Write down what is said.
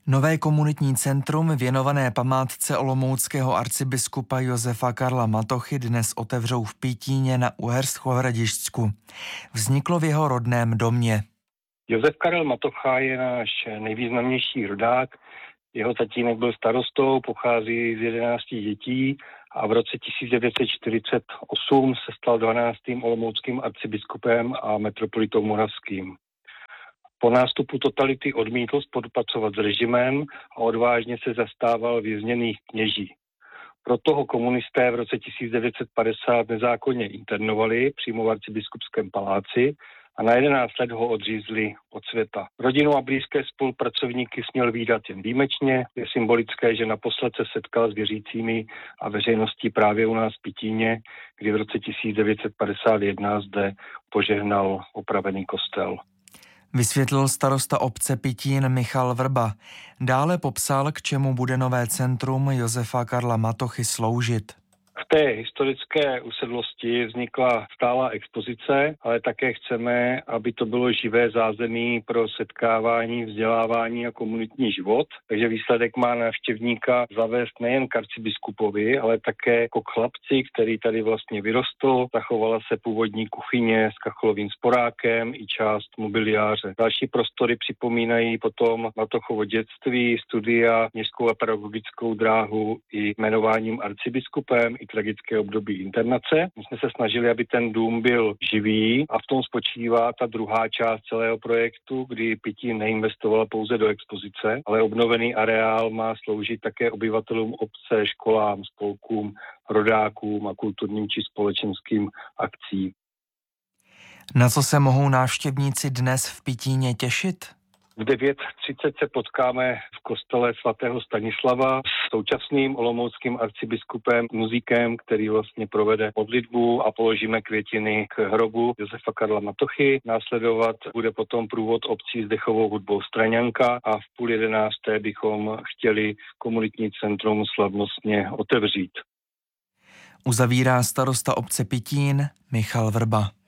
Nové komunitní centrum věnované památce olomouckého arcibiskupa Josefa Karla Matochy dnes otevřou v Pitíně na Uhersko-Hradišťsku. Vzniklo v jeho rodném domě. Josef Karel Matocha je náš nejvýznamnější rodák. Jeho tatínek byl starostou, pochází z 11 dětí a v roce 1948 se stal 12. olomouckým arcibiskupem a metropolitou moravským. Po nástupu totality odmítl spolupracovat s režimem a odvážně se zastával vězněných kněží. Proto ho komunisté v roce 1950 nezákonně internovali přímo v arcibiskupském paláci a na 11 let ho odřízli od světa. Rodinu a blízké spolupracovníky směl vídat jen výjimečně. Je symbolické, že naposled se setkal s věřícími a veřejností právě u nás v Pitíně, kdy v roce 1951 zde požehnal opravený kostel. Vysvětlil starosta obce Pitín Michal Vrba. Dále popsal, k čemu bude nové centrum Josefa Karla Matochy sloužit. V té historické usedlosti vznikla stálá expozice, ale také chceme, aby to bylo živé zázemí pro setkávání, vzdělávání a komunitní život. Takže výsledek má návštěvníka zavést nejen k arcibiskupovi, ale také jako k chlapci, který tady vlastně vyrostl. Zachovala se původní kuchyně s kacholovým sporákem i část mobiliáře. Další prostory připomínají potom Matochovo dětství, studia, kněžskou a pedagogickou dráhu i jmenováním arcibiskupem, i tragické období internace. My jsme se snažili, aby ten dům byl živý a v tom spočívá ta druhá část celého projektu, kdy Pitín neinvestoval pouze do expozice, ale obnovený areál má sloužit také obyvatelům obce, školám, spolkům, rodákům a kulturním či společenským akcím. Na co se mohou návštěvníci dnes v Pitíně těšit? V 9:30 se potkáme v kostele svatého Stanislava s současným olomouckým arcibiskupem, muzíkem, který vlastně provede modlitbu a položíme květiny k hrobu Josefa Karla Matochy. Následovat bude potom průvod obcí s dechovou hudbou Straňanka a v 10:30 bychom chtěli komunitní centrum slavnostně otevřít. Uzavírá starosta obce Pitín Michal Vrba.